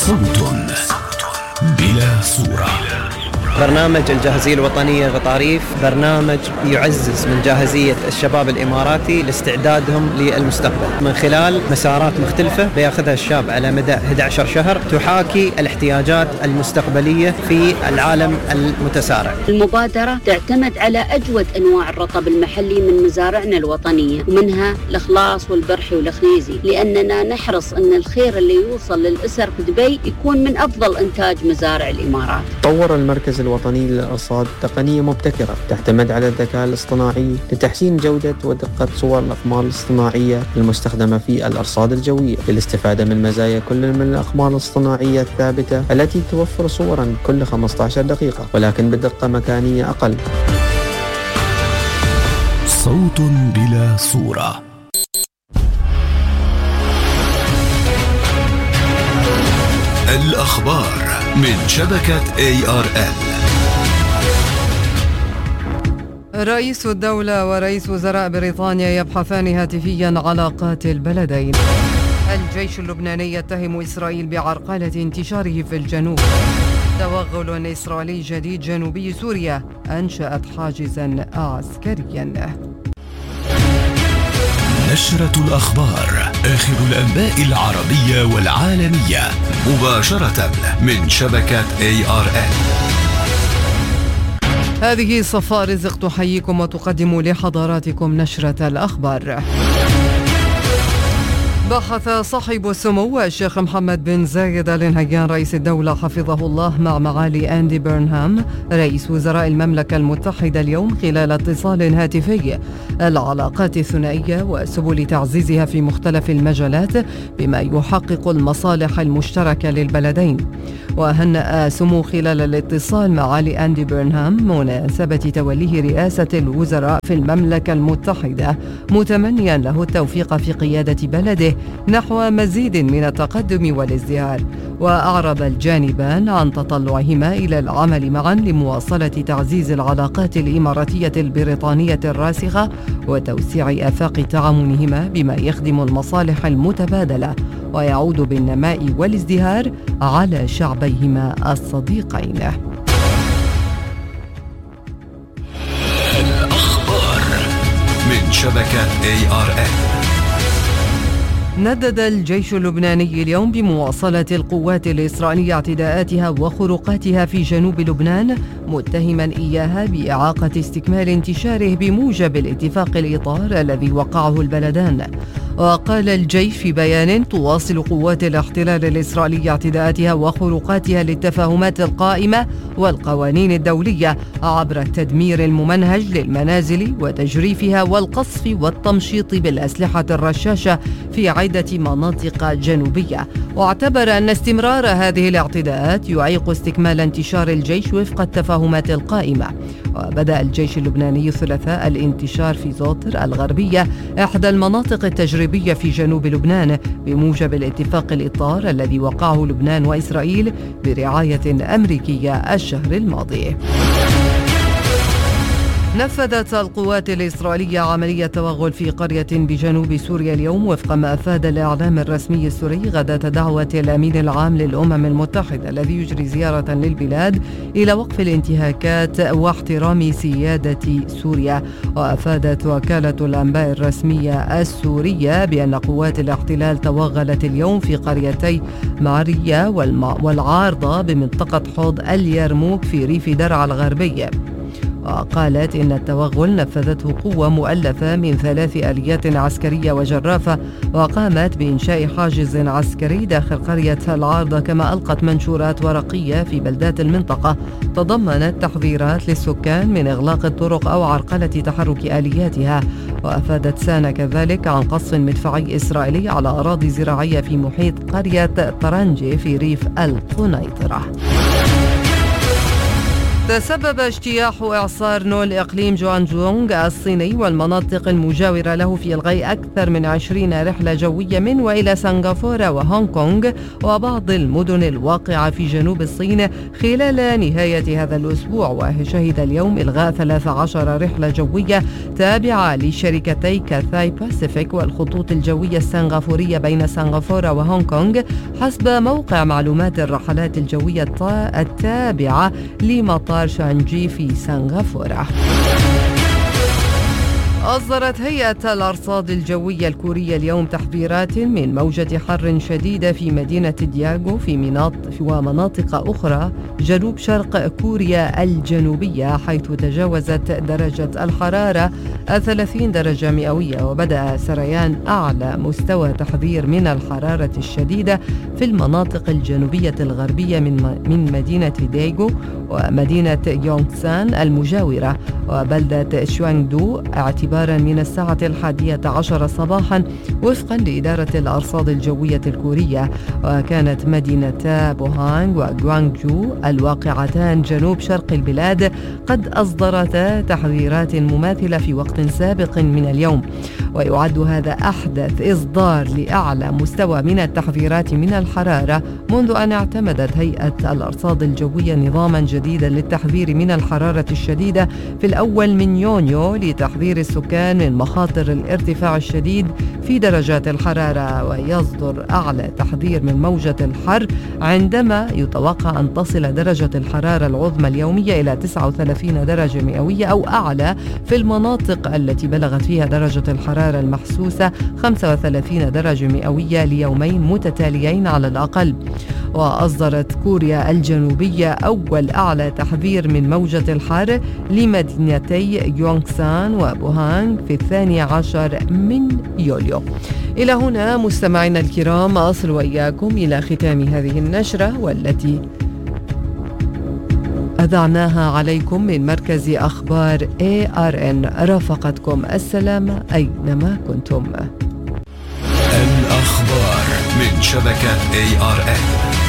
صوت بلا صورة. برنامج الجاهزية الوطنية غطاريف برنامج يعزز من جاهزية الشباب الإماراتي لاستعدادهم للمستقبل من خلال مسارات مختلفة بياخذها الشاب على مدى 11 شهر تحاكي الاحتياجات المستقبلية في العالم المتسارع. المبادرة تعتمد على أجود أنواع الرطب المحلي من مزارعنا الوطنية، ومنها الإخلاص والبرحي والخنيزي، لأننا نحرص أن الخير اللي يوصل للأسر في دبي يكون من أفضل إنتاج مزارع الإمارات. طور المركز الوطني للأرصاد تقنية مبتكرة تعتمد على الذكاء الاصطناعي لتحسين جودة ودقة صور الأقمار الاصطناعية المستخدمة في الأرصاد الجوية للاستفادة من مزايا كل من الأقمار الاصطناعية الثابتة التي توفر صورا كل 15 دقيقة ولكن بدقة مكانية أقل. صوت بلا صورة. الأخبار من شبكة ARN. رئيس الدولة ورئيس وزراء بريطانيا يبحثان هاتفيا علاقات البلدين. الجيش اللبناني يتهم إسرائيل بعرقلة انتشاره في الجنوب. توغل إسرائيلي جديد جنوبي سوريا أنشأت حاجزا عسكريا. نشرة الأخبار، آخر الأنباء العربية والعالمية مباشرة من شبكة ARN. هذه صفاء رزق تحييكم وتقدم لحضراتكم نشرة الأخبار. بحث صاحب السمو الشيخ محمد بن زايد آل نهيان رئيس الدولة حفظه الله مع معالي أندي بيرنهام رئيس وزراء المملكة المتحدة اليوم خلال اتصال هاتفي العلاقات الثنائية وسبل تعزيزها في مختلف المجالات بما يحقق المصالح المشتركة للبلدين. وهنأ سمو خلال الاتصال معالي أندي بيرنهام مناسبة توليه رئاسة الوزراء في المملكة المتحدة متمنيا له التوفيق في قيادة بلده نحو مزيد من التقدم والازدهار. وأعرب الجانبان عن تطلعهما إلى العمل معا لمواصلة تعزيز العلاقات الإماراتية البريطانية الراسخة وتوسيع آفاق تعاونهما بما يخدم المصالح المتبادلة ويعود بالنماء والازدهار على شعبيهما الصديقين. الأخبار من شبكة ARN. ندد الجيش اللبناني اليوم بمواصلة القوات الإسرائيلية اعتداءاتها وخروقاتها في جنوب لبنان متهما إياها بإعاقة استكمال انتشاره بموجب الاتفاق الإطار الذي وقعه البلدان. وقال الجيش في بيان: تواصل قوات الاحتلال الإسرائيلي اعتداءاتها وخروقاتها للتفاهمات القائمة والقوانين الدولية عبر التدمير الممنهج للمنازل وتجريفها والقصف والتمشيط بالأسلحة الرشاشة في عدة مناطق جنوبية. واعتبر أن استمرار هذه الاعتداءات يعيق استكمال انتشار الجيش وفق التفاهمات القائمة. وبدأ الجيش اللبناني الثلاثاء الانتشار في زوطر الغربية إحدى المناطق التجريبية في جنوب لبنان بموجب الاتفاق الإطار الذي وقعه لبنان وإسرائيل برعاية أمريكية الشهر الماضي. نفذت القوات الإسرائيلية عملية توغل في قرية بجنوب سوريا اليوم وفق ما أفاد الإعلام الرسمي السوري غداة دعوة الأمين العام للأمم المتحدة الذي يجري زيارة للبلاد إلى وقف الانتهاكات واحترام سيادة سوريا. وأفادت وكالة الأنباء الرسمية السورية بأن قوات الاحتلال توغلت اليوم في قريتي معرية والعارضة بمنطقة حوض اليرموك في ريف درعا الغربي. وقالت إن التوغل نفذته قوة مؤلفة من 3 آليات عسكرية وجرافة وقامت بإنشاء حاجز عسكري داخل قرية العارضة، كما ألقت منشورات ورقية في بلدات المنطقة تضمنت تحذيرات للسكان من إغلاق الطرق أو عرقلة تحرك آلياتها. وأفادت سانا كذلك عن قصف مدفعي إسرائيلي على أراضي زراعية في محيط قرية طرنجي في ريف القنيطرة. تسبب اجتياح إعصار نول إقليم جوانجونغ الصيني والمناطق المجاورة له في إلغاء أكثر من 20 رحلة جوية من وإلى سنغافورة وهونغ كونغ وبعض المدن الواقعة في جنوب الصين خلال نهاية هذا الأسبوع. وشهد اليوم إلغاء 13 رحلة جوية تابعة لشركتي كاثاي باسيفيك والخطوط الجوية السنغافورية بين سنغافورة وهونغ كونغ حسب موقع معلومات الرحلات الجوية التابعة لمطار شانجي في سنغافورة. أصدرت هيئة الأرصاد الجوية الكورية اليوم تحذيرات من موجة حر شديدة في مدينة دياغو ومناطق أخرى جنوب شرق كوريا الجنوبية، حيث تجاوزت درجة الحرارة 30 درجة مئوية. وبدأ سريان أعلى مستوى تحذير من الحرارة الشديدة في المناطق الجنوبية الغربية من مدينة دياغو ومدينة يونغسان المجاورة وبلدة شوانغدو اعتبارا من الساعة 11 صباحا وفقا لإدارة الأرصاد الجوية الكورية. وكانت مدينتا بوهانغ وغوانغجو الواقعتان جنوب شرق البلاد قد أصدرتا تحذيرات مماثلة في وقت سابق من اليوم. ويعد هذا أحدث إصدار لأعلى مستوى من التحذيرات من الحرارة منذ أن اعتمدت هيئة الأرصاد الجوية نظاما جديدا للتحذير من الحرارة الشديدة في الأول من يونيو لتحذير السكان من مخاطر الارتفاع الشديد في درجات الحرارة. ويصدر أعلى تحذير من موجة الحر عندما يتوقع أن تصل درجة الحرارة العظمى اليومية إلى 39 درجة مئوية أو أعلى في المناطق التي بلغت فيها درجة الحرارة المحسوسة 35 درجة مئوية ليومين متتاليين على الأقل. وأصدرت كوريا الجنوبية أول أعلى تحذير من موجة الحر لمدينتي يونغسان وبوهانغ في 12 من يوليو. إلى هنا مستمعينا الكرام أصل وإياكم إلى ختام هذه النشرة والتي أذعناها عليكم من مركز أخبار ARN. رافقتكم السلامة أينما كنتم. الأخبار من شبكة ARN.